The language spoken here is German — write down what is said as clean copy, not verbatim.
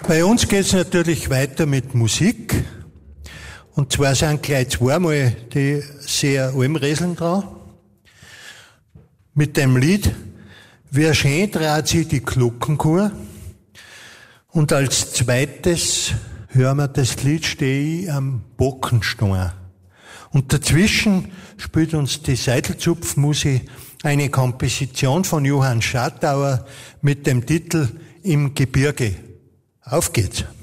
Bei uns geht's natürlich weiter mit Musik. Und zwar sind gleich zweimal die sehr Almreseln dran. Mit dem Lied Wer schön dreht sich die Glockenkur. Und als zweites hören wir das Lied Steh ich am Bockenstein. Und dazwischen spielt uns die Seidelzupfmusik eine Komposition von Johann Schartauer mit dem Titel Im Gebirge. Auf geht's!